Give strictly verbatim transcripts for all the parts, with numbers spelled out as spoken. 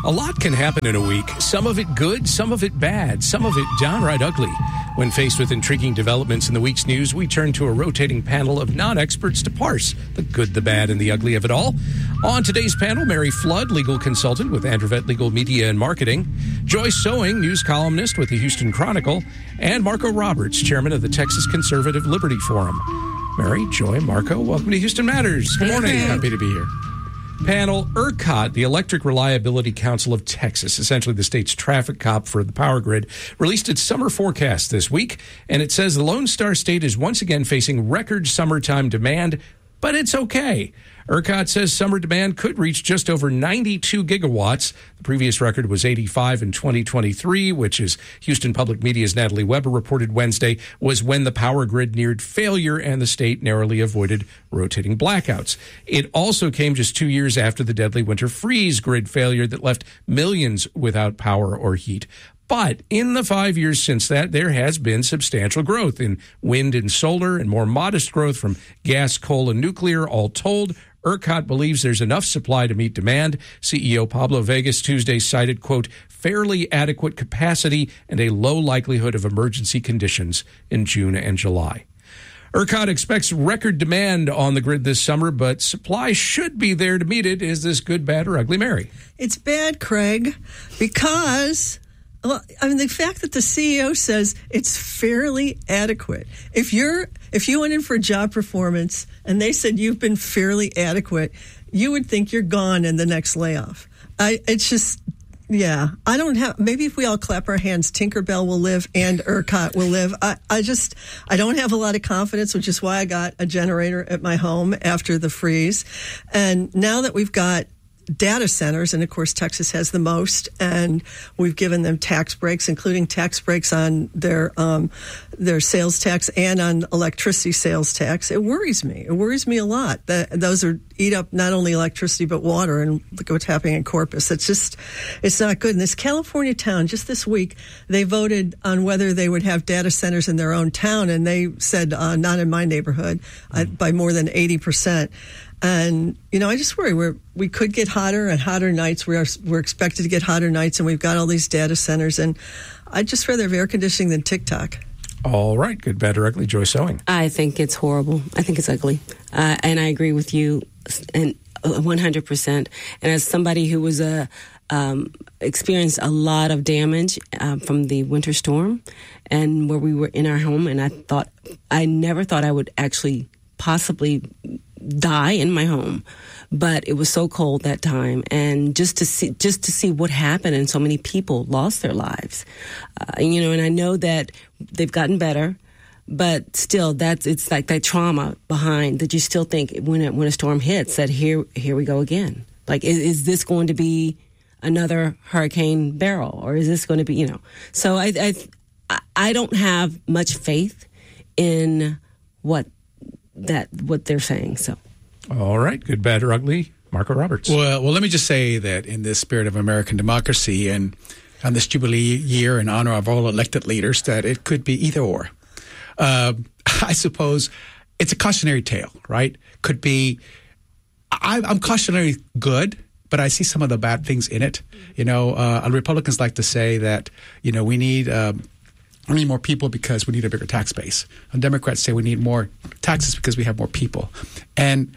A lot can happen in a week, some of it good, some of it bad, some of it downright ugly. When faced with intriguing developments in the week's news, we turn to a rotating panel of non-experts to parse the good, the bad, and the ugly of it all. On today's panel, Mary Flood, legal consultant with Androvet Legal Media and Marketing, Joyce Sowing, news columnist with the Houston Chronicle, and Marco Roberts, chairman of the Texas Conservative Liberty Forum. Mary, Joy, Marco, welcome to Houston Matters. Good morning. Happy to be here. Panel, ERCOT, the Electric Reliability Council of Texas, essentially the state's traffic cop for the power grid, released its summer forecast this week, and it says the Lone Star State is once again facing record summertime demand, but it's okay. ERCOT says summer demand could reach just over ninety-two gigawatts. The previous record was eighty-five in twenty twenty-three, which, as Houston Public Media's Natalie Weber reported Wednesday, was when the power grid neared failure and the state narrowly avoided rotating blackouts. It also came just two years after the deadly winter freeze grid failure that left millions without power or heat. But in the five years since that, there has been substantial growth in wind and solar and more modest growth from gas, coal, and nuclear. All told, ERCOT believes there's enough supply to meet demand. C E O Pablo Vegas Tuesday cited, quote, fairly adequate capacity and a low likelihood of emergency conditions in June and July. ERCOT expects record demand on the grid this summer, but supply should be there to meet it. Is this good, bad, or ugly, Mary? It's bad, Craig, because... Well, I mean, the fact that the C E O says it's fairly adequate. If you're, if you went in for a job performance and they said you've been fairly adequate, you would think you're gone in the next layoff. I, it's just, yeah, I don't have, maybe if we all clap our hands, Tinkerbell will live and ERCOT will live. I, I just, I don't have a lot of confidence, which is why I got a generator at my home after the freeze. And now that we've got data centers, and of course Texas has the most, and we've given them tax breaks, including tax breaks on their um, their sales tax and on electricity sales tax. It worries me. It worries me a lot that those are eat up not only electricity but water, and look at what's happening in Corpus. It's just, it's not good. In this California town, just this week, they voted on whether they would have data centers in their own town, and they said uh, not in my neighborhood uh, by more than eighty percent. And, you know, I just worry we're, we could get hotter and hotter nights. We are, we're expected to get hotter nights, and we've got all these data centers. And I'd just rather have air conditioning than TikTok. All right. Good, bad, or ugly, Joy Sowing. I think it's horrible. I think it's ugly. Uh, and I agree with you and one hundred percent. And as somebody who was a, um, experienced a lot of damage uh, from the winter storm, and where we were in our home, and I thought, I never thought I would actually possibly die in my home, but it was so cold that time, and just to see just to see what happened, and so many people lost their lives, uh, you know. And I know that they've gotten better, but still, that's it's like that trauma behind that. You still think when it, when a storm hits that here here we go again. Like, is, is this going to be another Hurricane Beryl, or is this going to be, you know? So I I I don't have much faith in what. that what they're saying. So, all right, good, bad, or ugly, Marco Roberts. Well, well, let me just say that in this spirit of American democracy and on this Jubilee year in honor of all elected leaders, that it could be either or. Uh, I suppose it's a cautionary tale, right? Could be. I, I'm cautionary good, but I see some of the bad things in it. You know, uh, Republicans like to say that you know we need. Uh, We need more people because we need a bigger tax base. And Democrats say we need more taxes because we have more people. And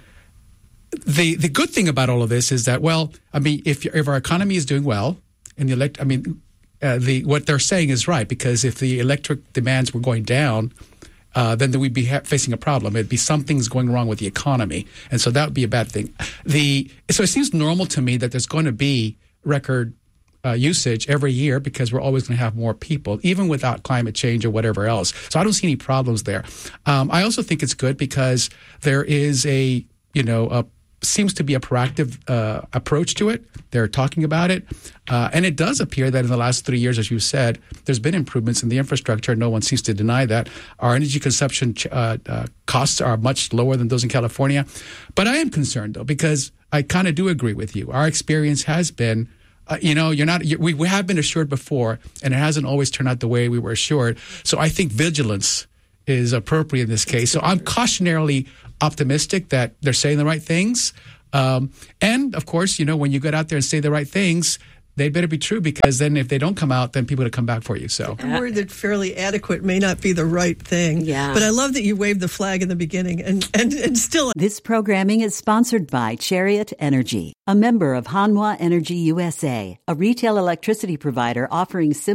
the the good thing about all of this is that, well, I mean, if if our economy is doing well, and the elect, I mean, uh, the what they're saying is right, because if the electric demands were going down, uh, then we'd be ha- facing a problem. It'd be something's going wrong with the economy, and so that would be a bad thing. The so it seems normal to me that there's going to be record. Uh, usage every year because we're always going to have more people, even without climate change or whatever else. So I don't see any problems there. Um, I also think it's good because there is a, you know, a, seems to be a proactive uh, approach to it. They're talking about it. Uh, and it does appear that in the last three years, as you said, there's been improvements in the infrastructure. No one seems to deny that. Our energy consumption uh, uh, costs are much lower than those in California. But I am concerned, though, because I kind of do agree with you. Our experience has been Uh, you know, you're not. You, we, we have been assured before, and it hasn't always turned out the way we were assured. So I think vigilance is appropriate in this case. So I'm cautionarily optimistic that they're saying the right things. Um, and of course, you know, when you get out there and say the right things, they better be true, because then if they don't come out, then people are going to come back for you. So I'm worried that fairly adequate may not be the right thing. Yeah. But I love that you waved the flag in the beginning, and, and, and still. This programming is sponsored by Chariot Energy, a member of Hanwha Energy U S A, a retail electricity provider offering simple